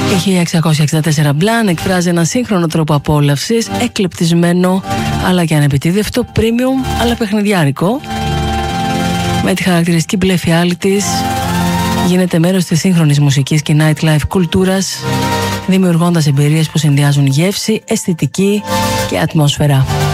Η 1664 Μπλαν εκφράζει ένα σύγχρονο τρόπο απόλαυσης, εκλεπτισμένο αλλά και ανεπιτίδευτο, premium αλλά παιχνιδιάρικο. Με τη χαρακτηριστική μπλε φιάλη της γίνεται μέρος της σύγχρονης μουσικής και nightlife κουλτούρας, δημιουργώντας εμπειρίες που συνδυάζουν γεύση, αισθητική και ατμόσφαιρα.